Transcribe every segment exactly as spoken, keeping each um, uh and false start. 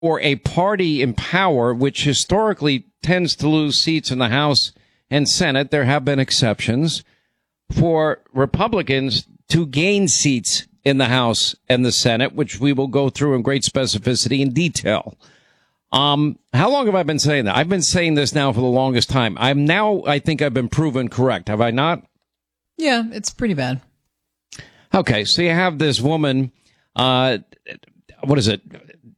or a party in power, which historically tends to lose seats in the House and Senate, there have been exceptions, for Republicans to gain seats in the House and the Senate, which we will go through in great specificity and detail. Um, how long have I been saying that? I've been saying this now for the longest time. I'm now, I think I've been proven correct. Have I not? Yeah, it's pretty bad. Okay, so you have this woman, uh, what is it?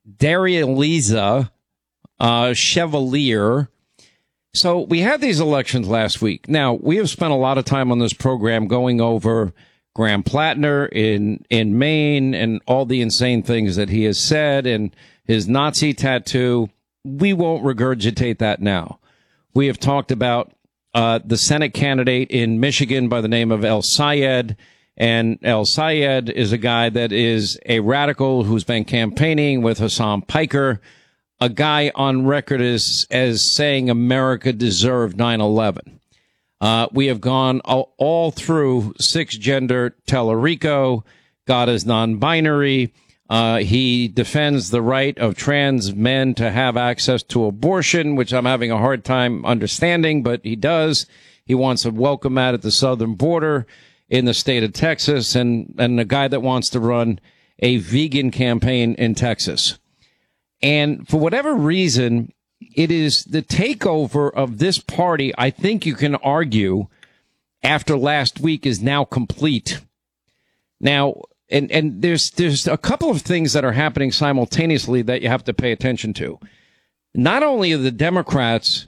Darliza uh, Chevalier. So we had these elections last week. Now, we have spent a lot of time on this program going over Graham Plattner in, in Maine and all the insane things that he has said and his Nazi tattoo. We won't regurgitate that now. We have talked about uh, the Senate candidate in Michigan by the name of El Sayed. And El Sayed is a guy that is a radical who's been campaigning with Hassan Piker, a guy on record as, as saying America deserved nine eleven. Uh, we have gone all, all through six-gender Tellerico. God is non-binary. Uh, he defends the right of trans men to have access to abortion, which I'm having a hard time understanding, but he does. He wants a welcome mat at the southern border in the state of Texas, and, and a guy that wants to run a vegan campaign in Texas. And for whatever reason, it is the takeover of this party, I think you can argue, after last week is now complete. Now, and, and there's, there's a couple of things that are happening simultaneously that you have to pay attention to. Not only are the Democrats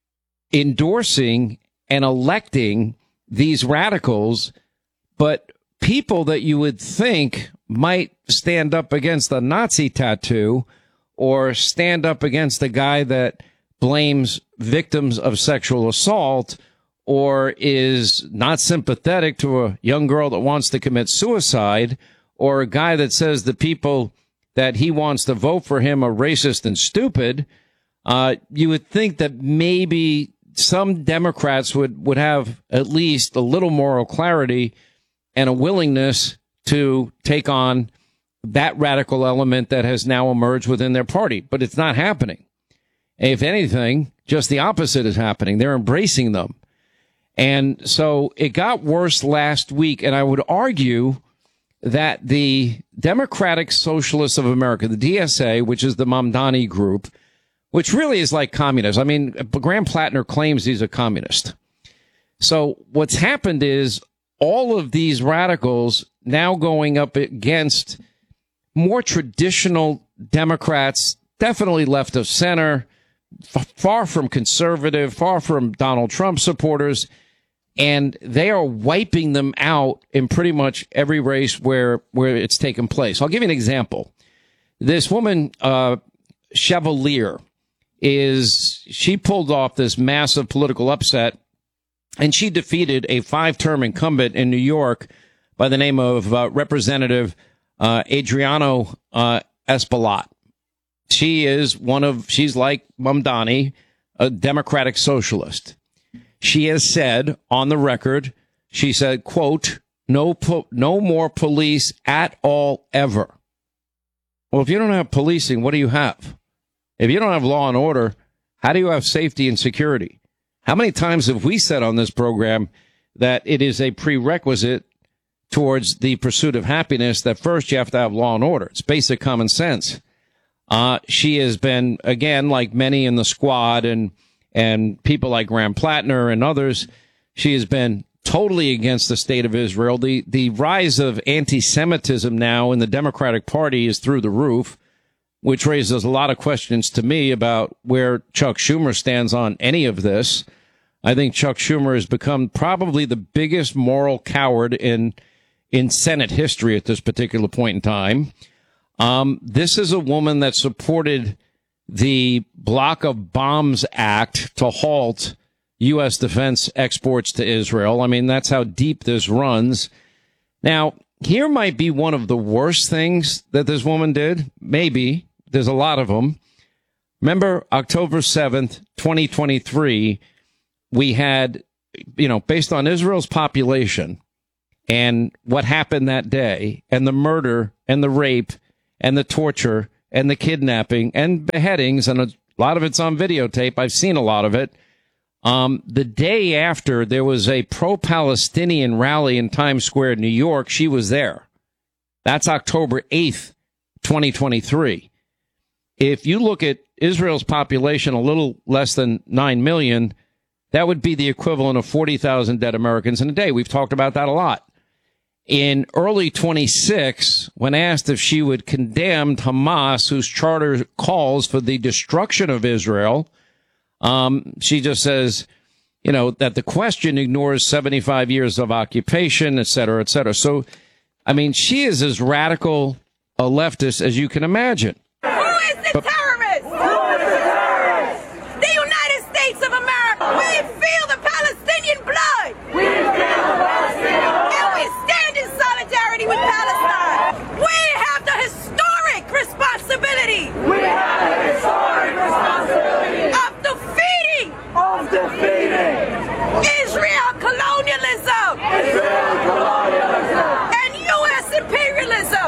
endorsing and electing these radicals, but people that you would think might stand up against the Nazi tattoo or stand up against the guy that blames victims of sexual assault or is not sympathetic to a young girl that wants to commit suicide or a guy that says the people that he wants to vote for him are racist and stupid, uh, you would think that maybe some Democrats would, would have at least a little moral clarity and a willingness to take on that radical element that has now emerged within their party. But it's not happening. If anything, just the opposite is happening. They're embracing them. And so it got worse last week. And I would argue that the Democratic Socialists of America, the D S A, which is the Mamdani group, which really is like communists. I mean, Graham Plattner claims he's a communist. So what's happened is all of these radicals now going up against more traditional Democrats, definitely left of center, f- far from conservative, far from Donald Trump supporters, and they are wiping them out in pretty much every race where, where it's taken place. I'll give you an example. This woman, uh, Chevalier, is she pulled off this massive political upset, and she defeated a five-term incumbent in New York by the name of uh, Representative uh, Adriano uh, Espaillat. She is one of, she's like Mamdani, a Democratic socialist. She has said on the record, she said, quote, no, po- no more police at all ever. Well, if you don't have policing, what do you have? If you don't have law and order, how do you have safety and security? How many times have we said on this program that it is a prerequisite towards the pursuit of happiness that first you have to have law and order? It's basic common sense. Uh, she has been, again, like many in the squad and and people like Graham Plattner and others, she has been totally against the state of Israel. The, the rise of anti-Semitism now in the Democratic Party is through the roof, which raises a lot of questions to me about where Chuck Schumer stands on any of this. I think Chuck Schumer has become probably the biggest moral coward in in Senate history at this particular point in time. Um, this is a woman that supported the Block of Bombs Act to halt U S defense exports to Israel. I mean, that's how deep this runs. Now, here might be one of the worst things that this woman did. Maybe. There's a lot of them. Remember October seventh, twenty twenty-three, we had, you know, based on Israel's population and what happened that day and the murder and the rape and the torture and the kidnapping and beheadings, and a lot of it's on videotape. I've seen a lot of it. Um, the day after there was a pro-Palestinian rally in Times Square, New York, she was there. That's October eighth, twenty twenty-three. If you look at Israel's population, a little less than nine million, that would be the equivalent of forty thousand dead Americans in a day. We've talked about that a lot. In early twenty-six, when asked if she would condemn Hamas, whose charter calls for the destruction of Israel, um, she just says, you know, that the question ignores seventy-five years of occupation, et cetera, et cetera. So, I mean, she is as radical a leftist as you can imagine. Who is the but, terrorist? Who is the terrorist? The United States of America. We feel the Palestinian blood. We feel the Palestinian blood. And we stand in solidarity with Palestine. We have the historic responsibility. We have the historic responsibility of defeating, of defeating Israel colonialism, Israel colonialism, and U S imperialism.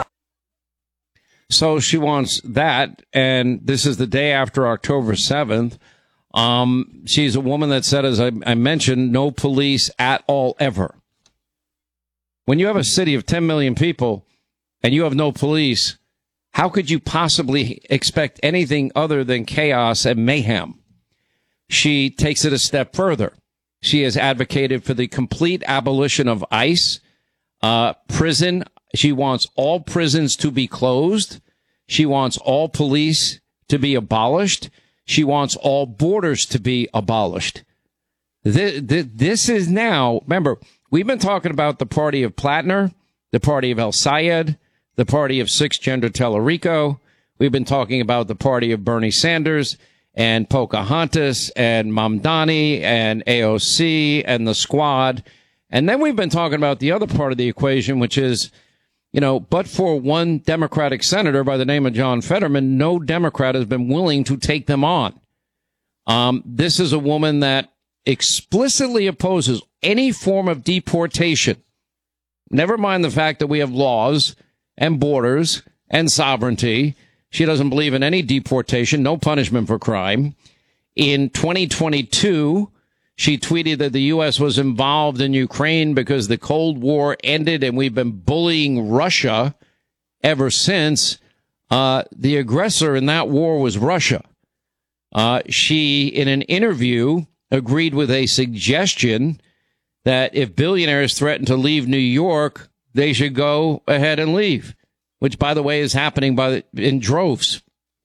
So she wants that, and this is the day after October seventh. Um, she's a woman that said, as I, I mentioned, no police at all ever. When you have a city of ten million people and you have no police, how could you possibly expect anything other than chaos and mayhem? She takes it a step further. She has advocated for the complete abolition of ICE, uh, prison. She wants all prisons to be closed. She wants all police to be abolished. She wants all borders to be abolished. This, this is now, remember, we've been talking about the party of Platner, the party of El Sayed, the party of six-gender Tellerico. We've been talking about the party of Bernie Sanders and Pocahontas and Mamdani and A O C and the Squad. And then we've been talking about the other part of the equation, which is, you know, but for one Democratic senator by the name of John Fetterman, no Democrat has been willing to take them on. Um, this is a woman that explicitly opposes any form of deportation. Never mind the fact that we have laws and borders and sovereignty. She doesn't believe in any deportation, no punishment for crime. In twenty twenty-two, she tweeted that the U S was involved in Ukraine because the Cold War ended and we've been bullying Russia ever since. Uh, the aggressor in that war was Russia. Uh, she, in an interview, agreed with a suggestion that if billionaires threaten to leave New York, they should go ahead and leave, which, by the way, is happening by the, in droves.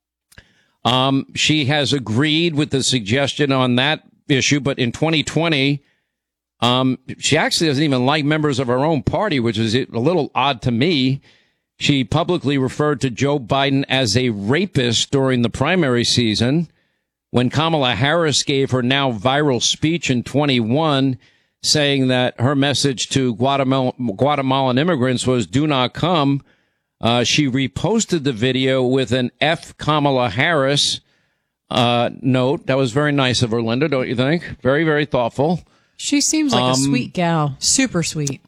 Um, she has agreed with the suggestion on that issue, but in twenty twenty, um, she actually doesn't even like members of her own party, which is a little odd to me. She publicly referred to Joe Biden as a rapist during the primary season. When Kamala Harris gave her now viral speech in twenty-one, saying that her message to Guatemala, Guatemalan immigrants was do not come, uh, she reposted the video with an F Kamala Harris uh, note. That was very nice of her, Linda, don't you think? Very, very thoughtful. She seems like um, a sweet gal. Super sweet.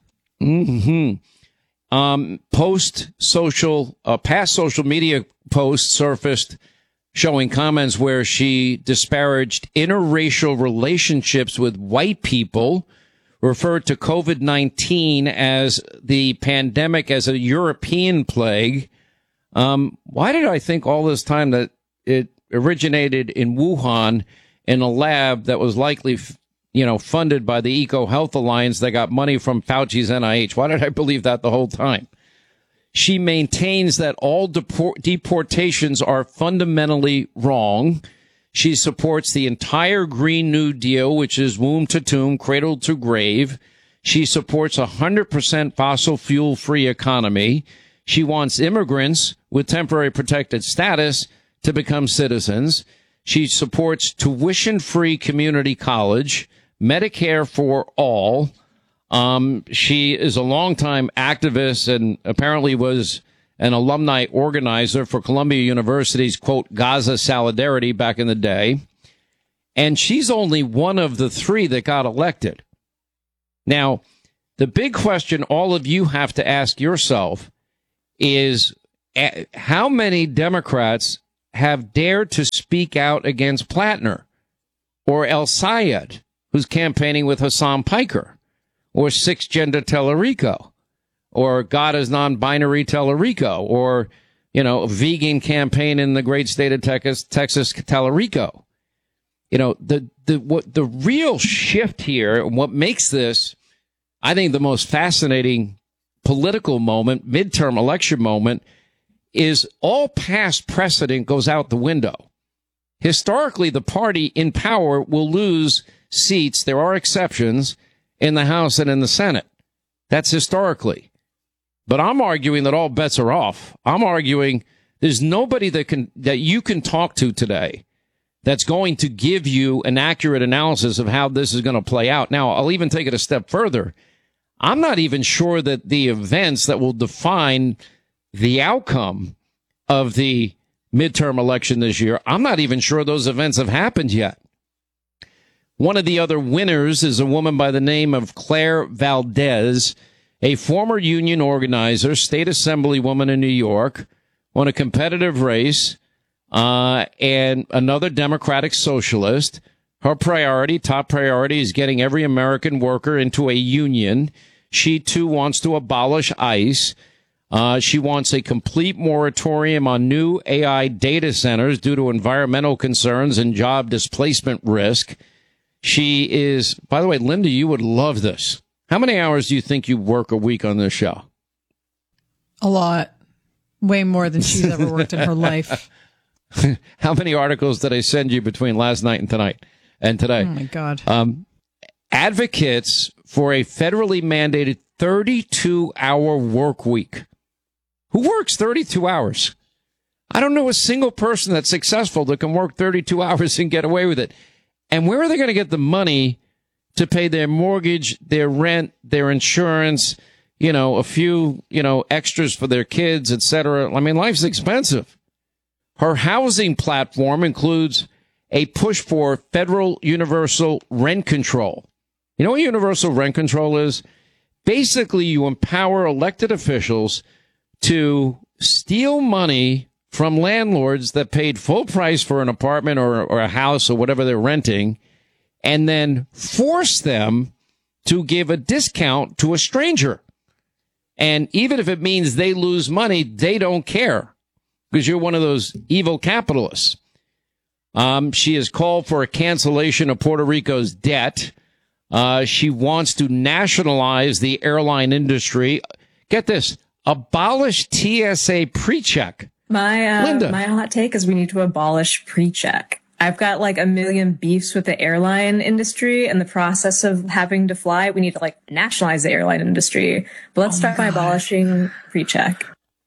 Mm-hmm. Um, post social, uh, past social media posts surfaced showing comments where she disparaged interracial relationships with white people, referred to COVID nineteen as the pandemic as a European plague. Um, why did I think all this time that it originated in Wuhan in a lab that was likely, you know, funded by the Eco Health Alliance that got money from Fauci's N I H? Why did I believe that the whole time? She maintains that all deport- deportations are fundamentally wrong. She supports the entire Green New Deal, which is womb to tomb, cradle to grave. She supports a one hundred percent fossil fuel-free economy. She wants immigrants with temporary protected status to become citizens. She supports tuition-free community college, Medicare for all. Um, she is a longtime activist and apparently was an alumni organizer for Columbia University's, quote, Gaza Solidarity back in the day. And she's only one of the three that got elected. Now, the big question all of you have to ask yourself is, uh, how many Democrats have dared to speak out against Plattner or El Sayed, who's campaigning with Hassan Piker, or Six Gender Tellerico, or God is non-binary Tellerico, or, you know, a vegan campaign in the great state of Texas, Texas Tellerico. You know, the, the, what the real shift here, what makes this, I think, the most fascinating political moment, midterm election moment, is all past precedent goes out the window. Historically, the party in power will lose seats. There are exceptions in the House and in the Senate. That's historically. But I'm arguing that all bets are off. I'm arguing there's nobody that can, that you can talk to today that's going to give you an accurate analysis of how this is going to play out. Now, I'll even take it a step further. I'm not even sure that the events that will define the outcome of the midterm election this year, I'm not even sure those events have happened yet. One of the other winners is a woman by the name of Claire Valdez, a former union organizer, state assemblywoman in New York, won a competitive race, uh, and another Democratic socialist. Her priority, top priority, is getting every American worker into a union. She, too, wants to abolish ICE. Uh, she wants a complete moratorium on new A I data centers due to environmental concerns and job displacement risk. She is, by the way, Linda, you would love this. How many hours do you think you work a week on this show? A lot. Way more than she's ever worked in her life. How many articles did I send you between last night and tonight and today? Oh, my God. Um, advocates for a federally mandated thirty-two hour work week. Who works thirty-two hours? I don't know a single person that's successful that can work thirty-two hours and get away with it. And where are they going to get the money to pay their mortgage, their rent, their insurance, you know, a few, you know, extras for their kids, et cetera? I mean, life's expensive. Her housing platform includes a push for federal universal rent control. You know what universal rent control is? Basically, you empower elected officials to steal money from landlords that paid full price for an apartment or, or a house or whatever they're renting, and then force them to give a discount to a stranger. And even if it means they lose money, they don't care because you're one of those evil capitalists. Um, she has called for a cancellation of Puerto Rico's debt. Uh, she wants to nationalize the airline industry. Get this. Abolish T S A pre-check. My uh, Linda. my hot take is we need to abolish pre-check. I've got like a million beefs with the airline industry and the process of having to fly. We need to like nationalize the airline industry. But let's Oh start by God. abolishing pre-check.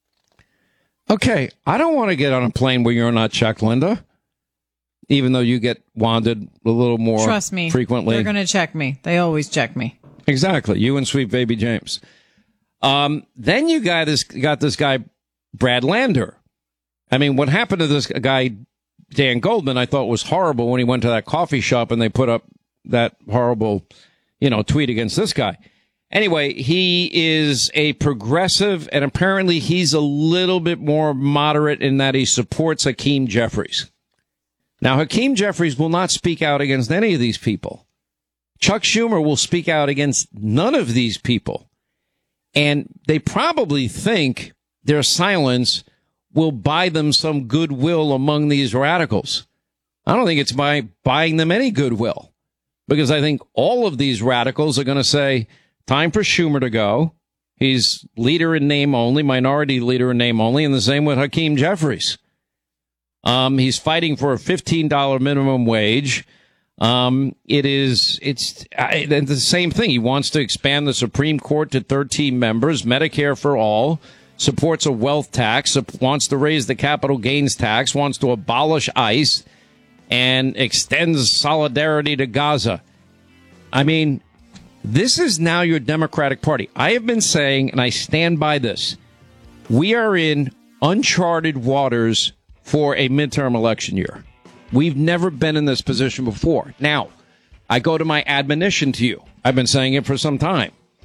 Okay, I don't want to get on a plane where you're not checked, Linda. Even though you get wanded a little more Trust me. frequently. They're going to check me. They always check me. Exactly. You and sweet baby James. Um, then you got this, got this guy, Brad Lander. I mean, what happened to this guy, Dan Goldman, I thought was horrible when he went to that coffee shop and they put up that horrible, you know, tweet against this guy. Anyway, he is a progressive, and apparently he's a little bit more moderate in that he supports Hakeem Jeffries. Now, Hakeem Jeffries will not speak out against any of these people. Chuck Schumer will speak out against none of these people. And they probably think their silence will buy them some goodwill among these radicals. I don't think it's by buying them any goodwill, because I think all of these radicals are going to say, time for Schumer to go. He's leader in name only, minority leader in name only, and the same with Hakeem Jeffries. Um, he's fighting for a fifteen dollars minimum wage. Um, it is, it's I, the same thing. He wants to expand the Supreme Court to thirteen members, Medicare for all, supports a wealth tax, wants to raise the capital gains tax, wants to abolish ICE, and extends solidarity to Gaza. I mean, this is now your Democratic Party. I have been saying, and I stand by this, we are in uncharted waters for a midterm election year. We've never been in this position before. Now, I go to my admonition to you. I've been saying it for some time.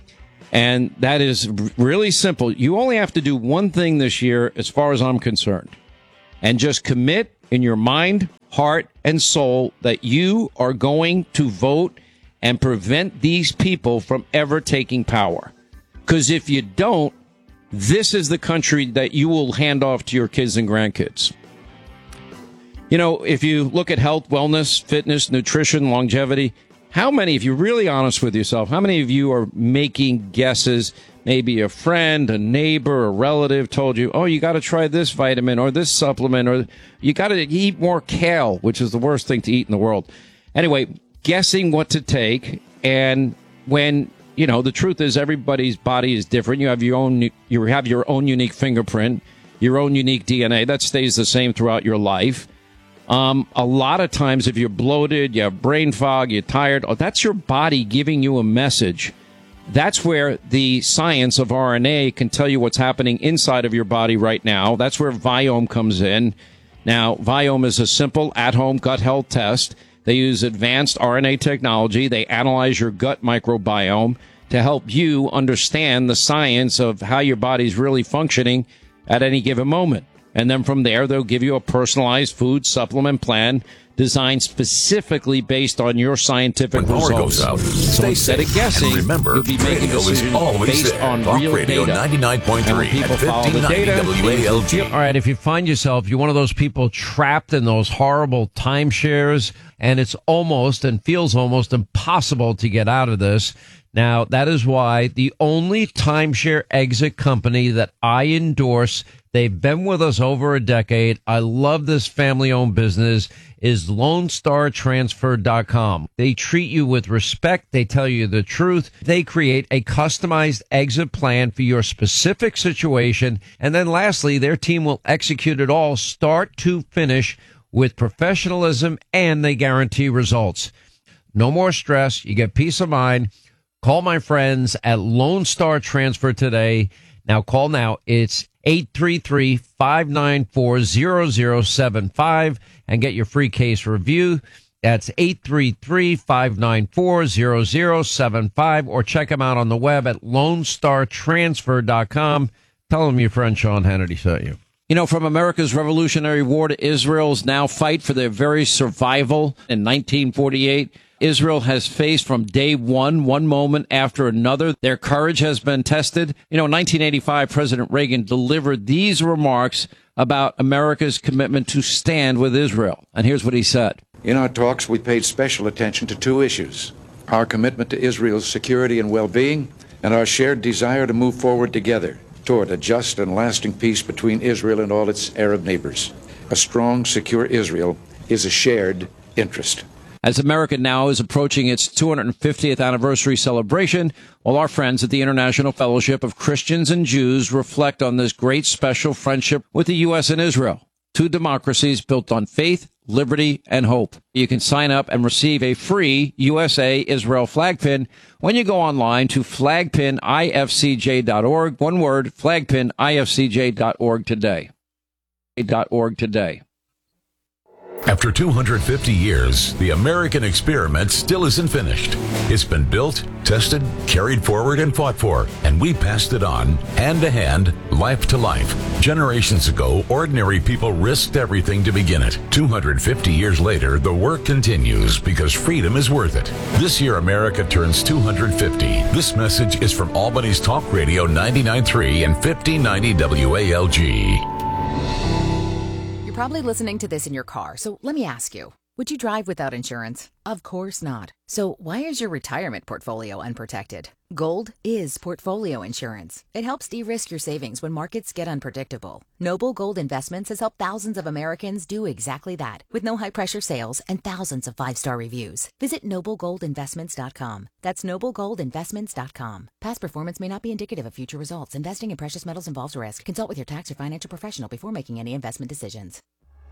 And that is really simple. You only have to do one thing this year, as far as I'm concerned, and just commit in your mind, heart, and soul that you are going to vote and prevent these people from ever taking power. Because if you don't, this is the country that you will hand off to your kids and grandkids. You know, if you look at health, wellness, fitness, nutrition, longevity, how many, if you're really honest with yourself, how many of you are making guesses? Maybe a friend, a neighbor, a relative told you, oh, you got to try this vitamin or this supplement, or you got to eat more kale, which is the worst thing to eat in the world. Anyway, guessing what to take. And when, you know, the truth is everybody's body is different. You have your own, you have your own unique fingerprint, your own unique D N A that stays the same throughout your life. Um, a lot of times, if you're bloated, you have brain fog, you're tired, oh, that's your body giving you a message. That's where the science of R N A can tell you what's happening inside of your body right now. That's where Viome comes in. Now, Viome is a simple at-home gut health test. They use advanced R N A technology. They analyze your gut microbiome to help you understand the science of how your body's really functioning at any given moment. And then from there, they'll give you a personalized food supplement plan designed specifically based on your scientific when results. Power goes out, so stay instead safe. of guessing, and remember, you'll be making radio decisions is always based there. on Talk real Radio data. ninety-nine point And when three people at follow the fifteen ninety data, W A L G. All right, if you find yourself, you're one of those people trapped in those horrible timeshares, and it's almost and feels almost impossible to get out of this. Now, that is why the only timeshare exit company that I endorse, they've been with us over a decade, I love this family-owned business, is Lone Star Transfer dot com. They treat you with respect. They tell you the truth. They create a customized exit plan for your specific situation. And then lastly, their team will execute it all start to finish with professionalism, and they guarantee results. No more stress. You get peace of mind. Call my friends at Lone Star Transfer today. Now call now. It's eight three three, five nine four, zero zero seven five and get your free case review. That's eight three three, five nine four, zero zero seven five, or check them out on the web at Lone Star Transfer dot com. Tell them your friend Sean Hannity sent you. You know, from America's Revolutionary War to Israel's now fight for their very survival in nineteen forty-eight, Israel has faced from day one, one moment after another. Their courage has been tested. You know, in nineteen eighty-five, President Reagan delivered these remarks about America's commitment to stand with Israel. And here's what he said. In our talks, we paid special attention to two issues: our commitment to Israel's security and well-being, and our shared desire to move forward together toward a just and lasting peace between Israel and all its Arab neighbors. A strong, secure Israel is a shared interest. As America now is approaching its two hundred fiftieth anniversary celebration, while our friends at the International Fellowship of Christians and Jews reflect on this great special friendship with the U S and Israel, two democracies built on faith, liberty, and hope. You can sign up and receive a free U S A Israel flag pin when you go online to flag pin I F C J dot org. One word, flag pin I F C J dot org today. .org today. After two hundred fifty years, the American experiment still isn't finished. It's been built, tested, carried forward, and fought for, and we passed it on, hand to hand, life to life. Generations ago, ordinary people risked everything to begin it. two hundred fifty years later, the work continues because freedom is worth it. This year, America turns two hundred fifty. This message is from Albany's Talk Radio ninety-nine point three and fifteen ninety W A L G. Probably listening to this in your car, so let me ask you, would you drive without insurance? Of course not. So why is your retirement portfolio unprotected? Gold is portfolio insurance. It helps de-risk your savings when markets get unpredictable. Noble Gold Investments has helped thousands of Americans do exactly that, with no high-pressure sales and thousands of five-star reviews. Visit noble gold investments dot com. That's noble gold investments dot com. Past performance may not be indicative of future results. Investing in precious metals involves risk. Consult with your tax or financial professional before making any investment decisions.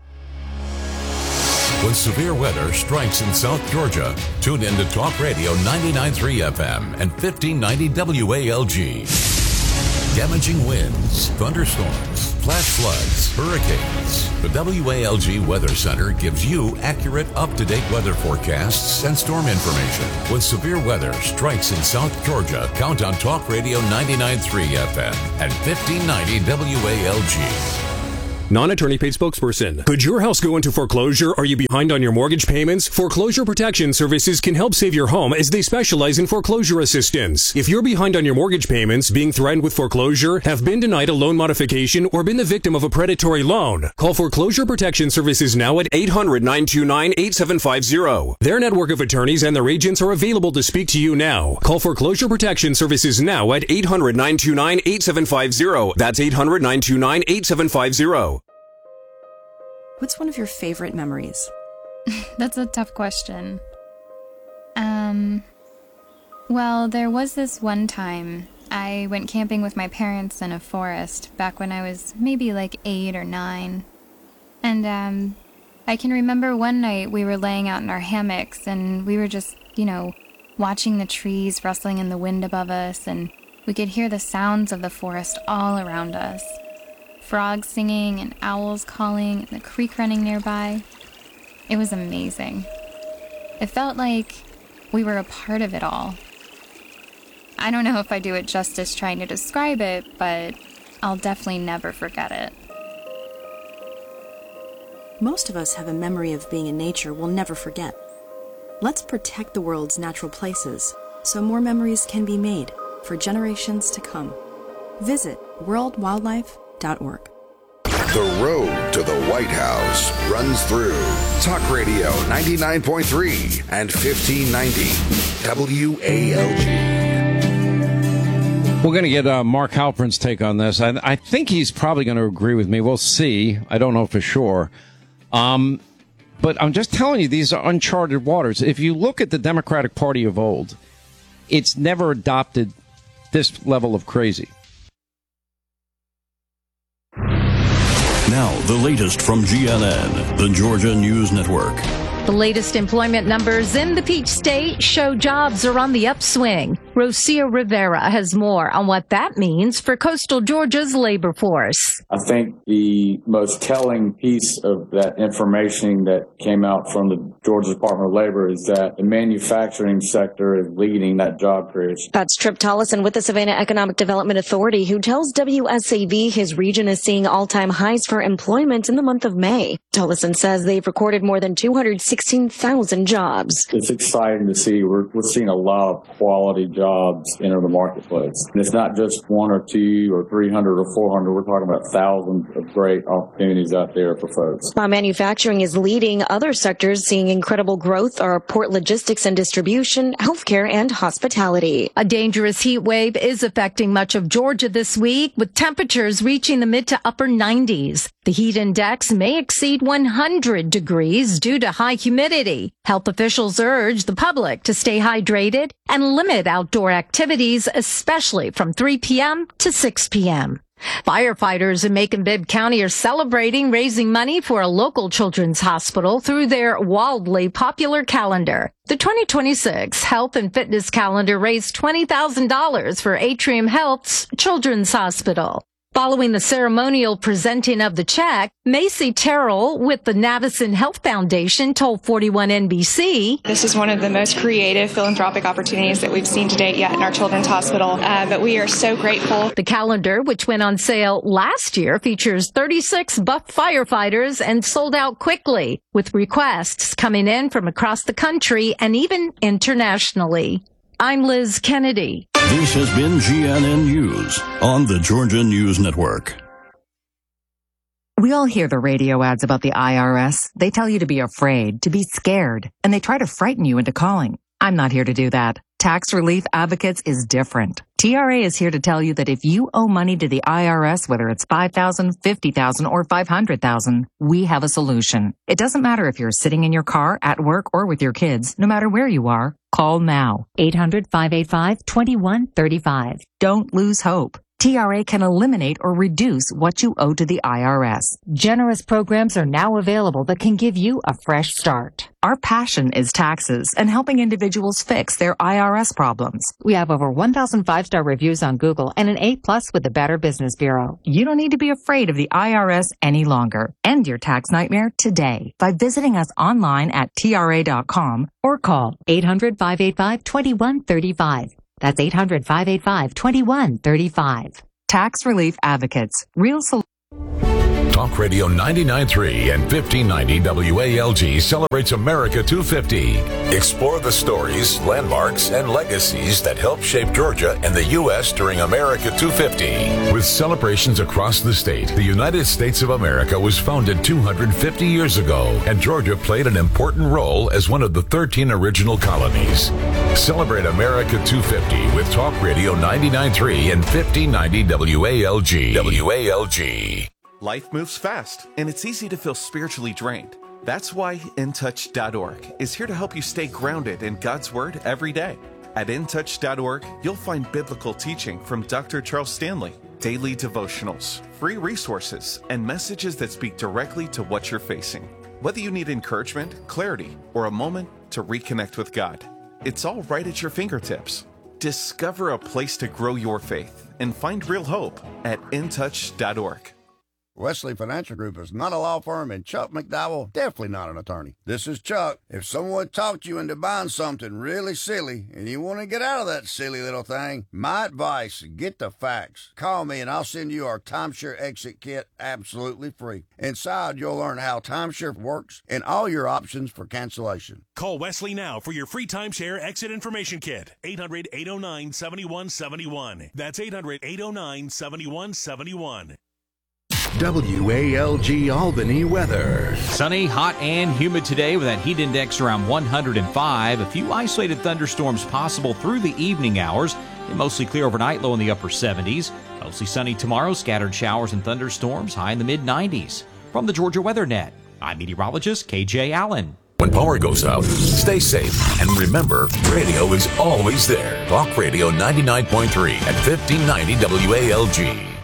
When severe weather strikes in South Georgia, tune in to Talk Radio ninety-nine point three F M and fifteen ninety W A L G. Damaging winds, thunderstorms, flash floods, hurricanes. The W A L G Weather Center gives you accurate, up-to-date weather forecasts and storm information. When severe weather strikes in South Georgia, count on Talk Radio ninety-nine point three F M and fifteen ninety W A L G. Non-attorney paid spokesperson. Could your house go into foreclosure? Are you behind on your mortgage payments? Foreclosure Protection Services can help save your home as they specialize in foreclosure assistance. If you're behind on your mortgage payments, being threatened with foreclosure, have been denied a loan modification, or been the victim of a predatory loan, call Foreclosure Protection Services now at eight hundred, nine two nine, eight seven five zero. Their network of attorneys and their agents are available to speak to you now. Call Foreclosure Protection Services now at eight hundred, nine two nine, eight seven five zero. That's eight hundred, nine two nine, eight seven five zero. What's one of your favorite memories? That's a tough question. Um, well, there was this one time I went camping with my parents in a forest back when I was maybe like eight or nine. And um, I can remember one night we were laying out in our hammocks and we were just, you know, watching the trees rustling in the wind above us, and we could hear the sounds of the forest all around us. Frogs singing and owls calling and the creek running nearby. It was amazing. It felt like we were a part of it all. I don't know if I do it justice trying to describe it, but I'll definitely never forget it. Most of us have a memory of being in nature we'll never forget. Let's protect the world's natural places so more memories can be made for generations to come. Visit world wildlife dot org. The road to the White House runs through Talk Radio ninety-nine point three and fifteen ninety W A L G. We're going to get uh, Mark Halperin's take on this. I, I think he's probably going to agree with me. We'll see. I don't know for sure. Um, but I'm just telling you, these are uncharted waters. If you look at the Democratic Party of old, it's never adopted this level of crazy. Now, the latest from G N N, the Georgia News Network. The latest employment numbers in the Peach State show jobs are on the upswing. Rocio Rivera has more on what that means for coastal Georgia's labor force. I think the most telling piece of that information that came out from the Georgia Department of Labor is that the manufacturing sector is leading that job creation. That's Trip Tollison with the Savannah Economic Development Authority, who tells W S A V his region is seeing all-time highs for employment in the month of May. Tollison says they've recorded more than two hundred sixteen thousand jobs. It's exciting to see. We're, we're seeing a lot of quality jobs enter the marketplace. And it's not just one or two or three hundred or four hundred. We're talking about thousands of great opportunities out there for folks. While manufacturing is leading, other sectors seeing incredible growth are port logistics and distribution, healthcare, and hospitality. A dangerous heat wave is affecting much of Georgia this week, with temperatures reaching the mid to upper nineties. The heat index may exceed one hundred degrees due to high humidity. Health officials urge the public to stay hydrated and limit outdoor activities, especially from three p.m. to six p.m. Firefighters in Macon-Bibb County are celebrating raising money for a local children's hospital through their wildly popular calendar. The twenty twenty-six Health and Fitness Calendar raised twenty thousand dollars for Atrium Health's Children's Hospital. Following the ceremonial presenting of the check, Macy Terrell with the Navison Health Foundation told forty-one N B C, "This is one of the most creative philanthropic opportunities that we've seen to date yet in our children's hospital, uh, but we are so grateful." The calendar, which went on sale last year, features thirty-six buff firefighters and sold out quickly, with requests coming in from across the country and even internationally. I'm Liz Kennedy. This has been G N N News on the Georgia News Network. We all hear the radio ads about the I R S. They tell you to be afraid, to be scared, and they try to frighten you into calling. I'm not here to do that. Tax Relief Advocates is different. T R A is here to tell you that if you owe money to the I R S, whether it's five thousand dollars, fifty thousand dollars, or five hundred thousand dollars, we have a solution. It doesn't matter if you're sitting in your car, at work, or with your kids. No matter where you are, call now. eight hundred, five eight five, two one three five. Don't lose hope. T R A can eliminate or reduce what you owe to the I R S. Generous programs are now available that can give you a fresh start. Our passion is taxes and helping individuals fix their I R S problems. We have over one thousand five-star reviews on Google and an A plus with the Better Business Bureau. You don't need to be afraid of the I R S any longer. End your tax nightmare today by visiting us online at T R A dot com or call eight hundred, five eight five, two one three five. That's eight hundred, five eight five, two one three five. Tax Relief Advocates. Real solutions. Talk Radio ninety-nine point three and fifteen ninety W A L G celebrates America two fifty. Explore the stories, landmarks, and legacies that helped shape Georgia and the U S during America two fifty. With celebrations across the state, the United States of America was founded two hundred fifty years ago, and Georgia played an important role as one of the thirteen original colonies. Celebrate America two fifty with Talk Radio ninety-nine point three and fifteen ninety W A L G. W A L G. Life moves fast, and it's easy to feel spiritually drained. That's why In Touch dot org is here to help you stay grounded in God's Word every day. At In Touch dot org, you'll find biblical teaching from Doctor Charles Stanley, daily devotionals, free resources, and messages that speak directly to what you're facing. Whether you need encouragement, clarity, or a moment to reconnect with God, it's all right at your fingertips. Discover a place to grow your faith and find real hope at In Touch dot org. Wesley Financial Group is not a law firm, and Chuck McDowell definitely not an attorney. This is Chuck. If someone talked you into buying something really silly and you want to get out of that silly little thing, my advice, get the facts. Call me and I'll send you our timeshare exit kit absolutely free. Inside, you'll learn how timeshare works and all your options for cancellation. Call Wesley now for your free timeshare exit information kit. eight hundred, eight oh nine, seven one seven one. That's eight hundred, eight oh nine, seven one seven one. W A L G Albany weather. Sunny, hot, and humid today with that heat index around one hundred five. A few isolated thunderstorms possible through the evening hours. And mostly clear overnight, low in the upper seventies. Mostly sunny tomorrow, scattered showers and thunderstorms, high in the mid nineties. From the Georgia Weather Net, I'm meteorologist K J Allen. When power goes out, stay safe. And remember, radio is always there. Talk Radio ninety-nine point three at fifteen ninety W A L G.